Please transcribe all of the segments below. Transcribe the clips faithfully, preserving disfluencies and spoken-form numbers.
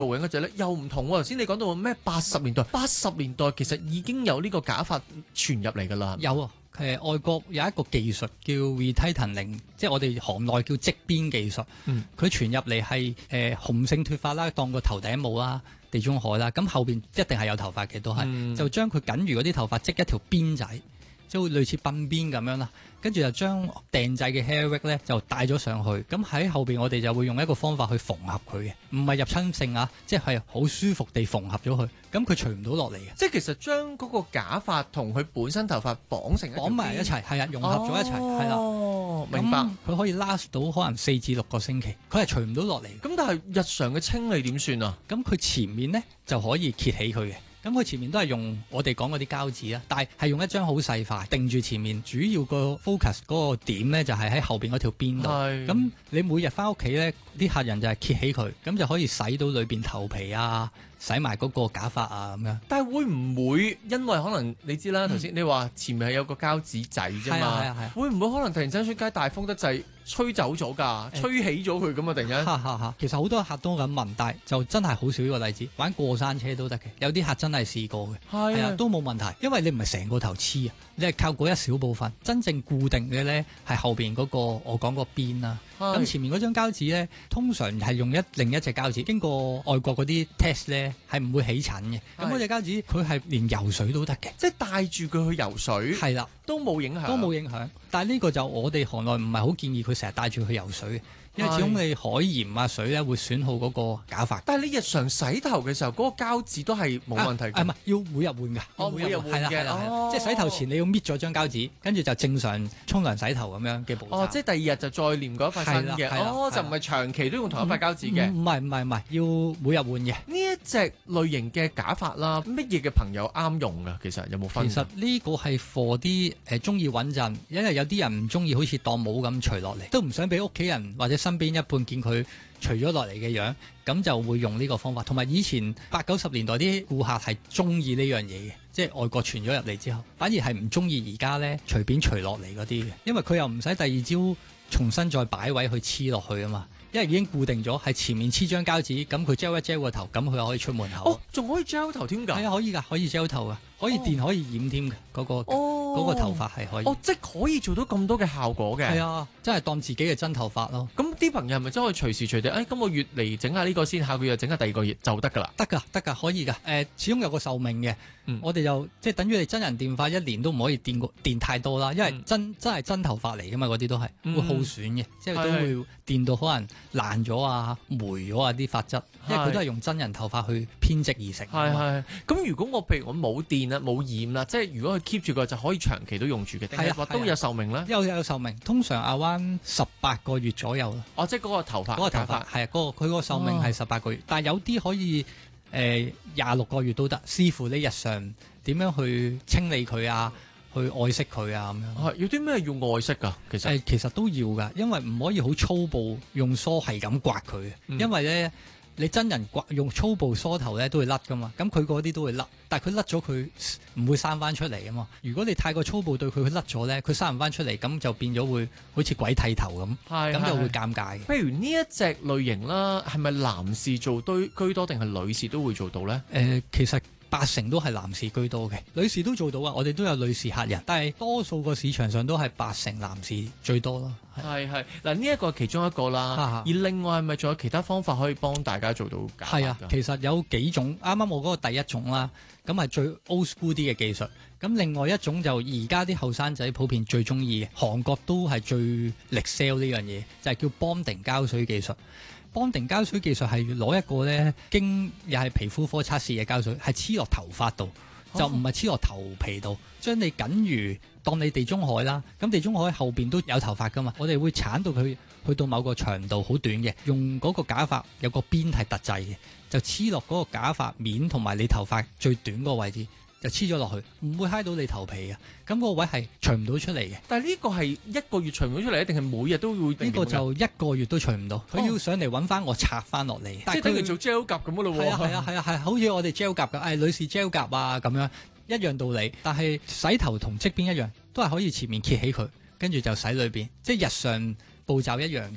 做緊嗰隻咧又唔同喎。頭先你講到咩八十年代，八十年代其實已經有呢個假髮傳入嚟㗎啦。 有啊，誒外國有一個技術叫 retightening，即係我哋行內叫積邊技術。 嗯， 佢傳入嚟係誒雄性脫髮啦，當個頭頂帽啦、地中海啦，咁後邊一定係有頭髮嘅都係， 嗯、 就將佢僅餘嗰啲頭髮織一條辮仔，即係類似鬢邊咁樣啦。跟住就將訂製嘅 hair wig 咧就帶咗上去，咁喺後邊我哋就會用一個方法去縫合佢嘅，唔係入侵性啊，即係好舒服地縫合咗佢，咁佢除唔到落嚟嘅。 即係其實將嗰個假髮同佢本身頭髮綁成一條辮， 綁埋一齊，係啊，融合咗一齊，係啦、 哦，明白。 佢可以 last 到可能四至六個星期，佢係除唔到落嚟。 咁但係日常嘅清理點算啊？ 咁佢前面咧就可以揭起佢嘅。咁佢前面都係用我哋講嗰啲膠紙啦，但係係用一張好細塊定住前面，主要個 focus 嗰個點咧就係喺後邊嗰條邊度。咁你每日翻屋企咧，啲客人就係揭起佢，咁就可以洗到裏邊頭皮啊，洗埋嗰個假髮啊咁樣。 但係會唔會因為可能你知啦，頭先你話前面係有個膠紙仔啫嘛， 係啊係啊係啊， 會唔會可能突然間出街大風得滯，吹走咗㗎，吹起咗佢咁啊？突然間， 哈哈哈！其實好多客都咁問，但係就真係好少呢個例子。玩過山車都得嘅，有啲客真係試過嘅，係啊，都冇問題，因為你唔係成個頭黐啊，你係靠嗰一小部分，真正固定嘅咧係後邊嗰個我講個邊啦。咁前面嗰張膠紙咧，通常係用一另一隻膠紙，經過外國嗰啲 test 咧係唔會起疹嘅。咁嗰隻膠紙佢係連游水都得嘅， 即係帶住佢去游水， 係啦， 都冇影響， 都冇影響。但係呢個就我哋行內唔係好建議佢成日帶住去游水嘅。因為始終你海鹽啊水咧會損耗嗰個假髮。但係你日常洗頭嘅時候，嗰、那個膠紙都係冇問題嘅。啊唔係，要每日換㗎。 哦，每日換嘅。 係啦係啦，即係洗頭前你要搣咗張膠紙，跟住就正常沖涼洗頭咁樣嘅步驟。 哦，即係第二日就再黏嗰一塊新嘅。哦，就唔係長期都用同一塊膠紙嘅。 唔係唔係唔係，要每日換嘅。 呢一隻類型嘅假髮啦，乜嘢嘅朋友啱用㗎？其實有冇分？ 其實呢個係 for 啲誒中意穩陣，因為有啲人唔中意好似當帽咁除落嚟，都唔想俾屋企人或者身邊一半見佢除咗落嚟嘅樣，咁就會用呢個方法。同埋以前八九十年代啲顧客係中意呢樣嘢嘅，即係外國傳咗入嚟之後，反而係唔中意而家呢隨便除落嚟嗰啲嘅，因為佢又唔使第二朝重新再擺位去黐落去啊嘛。因為已經固定咗，係前面黐張膠紙，咁佢 gel 一 gel 個頭，咁佢又可以出門口。 哦，仲可以 gel 頭添㗎？係啊，可以㗎，可以 gel 頭㗎，可以電，可以染添嘅，嗰個哦， 嗰個頭髮係可以。 哦，即係可以做到咁多嘅效果嘅。 係啊，真係當自己嘅真頭髮咯。 咁啲朋友係咪真係可以隨時隨地？誒、哎，今個月嚟整下呢個先，下個月又整下第二個月就得㗎啦。 得㗎，得㗎，可以㗎。誒、呃，始終有個壽命嘅。嗯、我哋就即係等於你真人電髮，一年都唔可以電過電太多啦，因為真、嗯、真係真頭髮嚟㗎嘛，嗰啲都係、嗯、會耗損嘅，即係都會電到可能爛咗啊、霉咗啊啲髮質，因為佢都係用真人頭髮去編織而成。係係。咁如果我譬如我冇電啦、冇染啦，即係如果佢 keep 住個就可以長期都用住嘅，定係話都有壽命咧？有有壽命，通常阿灣十八個月左右啦。哦，即係嗰個頭髮，嗰、嗰個頭髮係啊，嗰、嗰個佢個壽命係十八個月，哦、但係有啲可以。誒廿六個月都得，視乎你日常點樣去清理佢啊，去愛惜佢啊咁樣。係有啲咩要愛惜㗎？其實誒、呃、其實都要㗎，因為唔可以好粗暴用梳係咁刮佢、嗯，因為咧你真人刮用粗暴梳頭咧都會甩㗎嘛，咁佢嗰啲都會甩，但係佢甩咗佢唔會生翻出嚟啊嘛。如果你太過粗暴對佢，佢甩咗咧，佢生唔翻出嚟，咁就變咗會好似鬼剃頭咁，咁就會尷尬嘅。譬如呢一隻類型啦，係咪男士做堆居多定係女士都會做到咧？誒、呃，其實八成都係男士居多嘅，女士都做到啊。我哋都有女士客人，但係多數個市場上都係八成男士最多咯。係係嗱，呢一個係其中一個啦。哈哈，而另外係咪仲有其他方法可以幫大家做到假髮？係啊，其實有幾種。啱啱我嗰個第一種啦，咁係最 old school 啲嘅技術。咁另外一種就而家啲後生仔普遍最中意嘅，韓國都係最力 sell 呢樣嘢，就係、是、叫 bonding 膠水技術。bonding 膠水技術係攞一個咧經又係皮膚科測試嘅膠水，係黐落頭髮度，就唔係黐落頭皮度，將你僅如當你地中海啦，咁地中海後邊都有頭髮噶嘛，我哋會鏟到佢去到某個長度好短嘅，用嗰個假髮有個邊係特製嘅，就黐落嗰個假髮面同埋你頭髮最短嗰個位置。就黐咗落去，唔會揩到你頭皮嘅，咁、嗰個位係除唔到出嚟嘅。但係呢個係一個月除唔到出嚟，定係每日都會？呢、呢個就一個月都除唔到，佢、哦、要上嚟揾翻我拆翻落嚟。即係等於做 gel 甲咁咯喎。係啊係啊係啊係，好似我哋 gel 甲嘅，誒女士 gel 甲啊咁樣一樣道理。但係洗頭同側邊一樣，都係可以前面揭起佢，跟住就洗裏邊，即係日常步驟一樣嘅。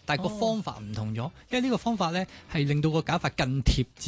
但係個方法唔同咗，因為呢個方法咧係令到個假髮更貼